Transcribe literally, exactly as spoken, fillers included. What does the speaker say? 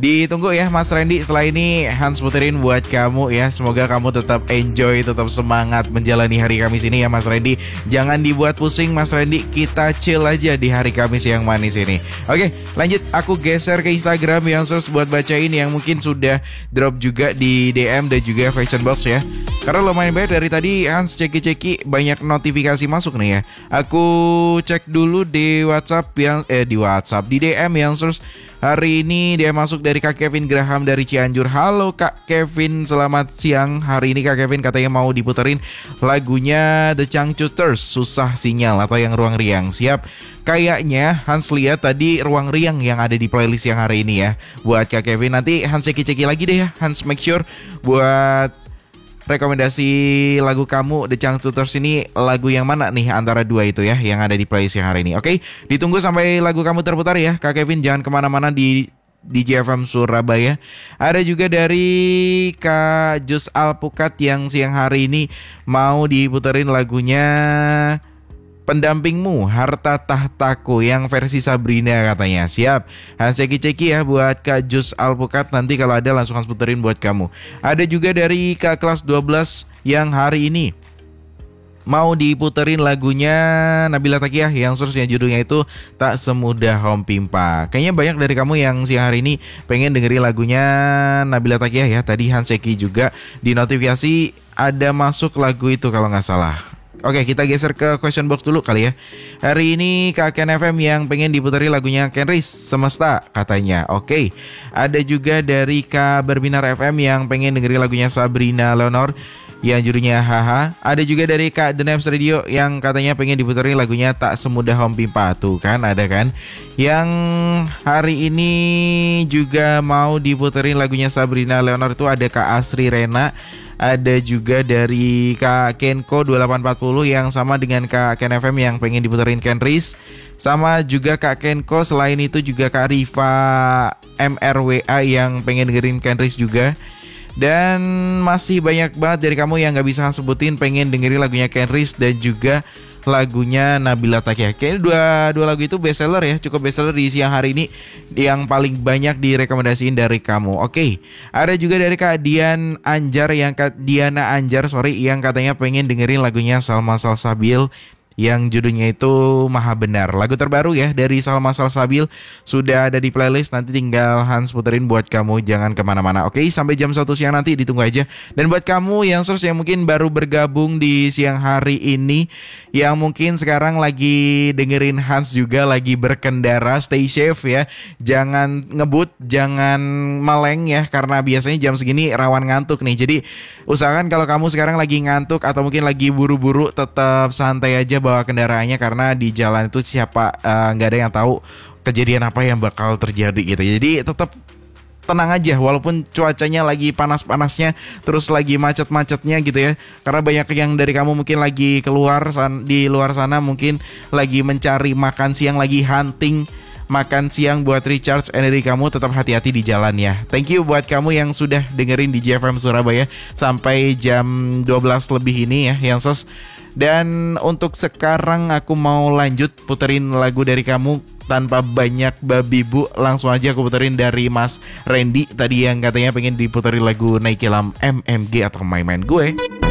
Ditunggu ya Mas Randy. Setelah ini Hans puterin buat kamu ya. Semoga kamu tetap enjoy, tetap semangat menjalani hari Kamis ini ya Mas Randy. Jangan dibuat pusing Mas Randy. Kita chill aja di hari Kamis yang manis ini. Oke, lanjut. Aku geser ke Instagram yang terus buat bacain yang mungkin sudah drop juga di D M dan juga fashion box ya. Karena lumayan banyak dari tadi Hans ceki-ceki banyak notifikasi masuk nih ya. Aku cek dulu di WhatsApp yang eh di WhatsApp di D M yang terus hari ini dia masuk dari Kak Kevin Graham dari Cianjur. Halo Kak Kevin, selamat siang. Hari ini Kak Kevin katanya mau diputerin lagunya The Changcuters, Susah Sinyal atau yang Ruang Riang. Siap. Kayaknya Hans lihat tadi Ruang Riang yang ada di playlist yang hari ini ya. Buat Kak Kevin nanti Hans ceki-ceki lagi deh ya. Hans make sure buat rekomendasi lagu kamu The Changcuters ini lagu yang mana nih antara dua itu ya yang ada di playlist yang hari ini. Oke, ditunggu sampai lagu kamu terputar ya Kak Kevin. Jangan kemana-mana di D J F M Surabaya. Ada juga dari Kak Jus Alpukat yang siang hari ini mau diputerin lagunya Pendampingmu, Harta Tahtaku yang versi Sabrina katanya. Siap. Hans ceki-ceki ya buat Kak Jus Alpukat. Nanti kalau ada langsung Hans puterin buat kamu. Ada juga dari Kak Kelas dua belas yang hari ini mau diputerin lagunya Nabila Takiyah yang seterusnya judulnya itu Tak Semudah Hom Pimpa. Kayaknya banyak dari kamu yang siang hari ini pengen dengerin lagunya Nabila Takiyah ya. Tadi Hans ceki juga di notifikasi ada masuk lagu itu kalau nggak salah. Oke, kita geser ke question box dulu kali ya. Hari ini Kak Ken F M yang pengen diputeri lagunya Ken Riz, Semesta katanya. Oke, ada juga dari Kak Berbinar F M yang pengen dengerin lagunya Sabrina Leonor yang judulnya Haha. Ada juga dari Kak The Names Radio yang katanya pengen diputeri lagunya Tak Semudah Hom Pimpa. Tuh kan, ada kan. Yang hari ini juga mau diputerin lagunya Sabrina Leonor itu ada Kak Asri Rena. Ada juga dari Kak Kenko dua delapan empat nol yang sama dengan Kak Ken F M yang pengen diputerin Ken Riz. Sama juga Kak Kenko, selain itu juga Kak Riva M R W A yang pengen dengerin Ken Riz juga. Dan masih banyak banget dari kamu yang gak bisa sebutin pengen dengerin lagunya Ken Riz dan juga lagunya Nabila Takiyah. Kayaknya dua, dua lagu itu best seller ya, cukup best seller di siang hari ini, yang paling banyak direkomendasiin dari kamu. Oke, ada juga dari Kak Dian Anjar yang Kak Diana Anjar sorry yang katanya pengen dengerin lagunya Salma Salsabil yang judulnya itu Maha Benar. Lagu terbaru ya dari Salma Salsabil sudah ada di playlist. Nanti tinggal Hans puterin buat kamu. Jangan kemana-mana. Oke, sampai jam satu siang nanti ditunggu aja. Dan buat kamu yang terus yang mungkin baru bergabung di siang hari ini, yang mungkin sekarang lagi dengerin Hans juga lagi berkendara, stay safe ya. Jangan ngebut, jangan meleng ya, karena biasanya jam segini rawan ngantuk nih. Jadi usahakan kalau kamu sekarang lagi ngantuk atau mungkin lagi buru-buru, tetap santai aja bawa kendaraannya, karena di jalan itu siapa nggak uh, ada yang tahu kejadian apa yang bakal terjadi gitu. Jadi tetap tenang aja walaupun cuacanya lagi panas-panasnya, terus lagi macet-macetnya gitu ya. Karena banyak yang dari kamu mungkin lagi keluar san- di luar sana mungkin lagi mencari makan siang, lagi hunting makan siang buat recharge energi kamu. Tetap hati-hati di jalan ya. Thank you buat kamu yang sudah dengerin di J F M Surabaya sampai jam dua belas lebih ini ya, yang sos. Dan untuk sekarang aku mau lanjut puterin lagu dari kamu tanpa banyak babi bu. Langsung aja aku puterin dari Mas Randy tadi yang katanya pengen diputerin lagu Naik Kelam M M G atau Main Main Gue.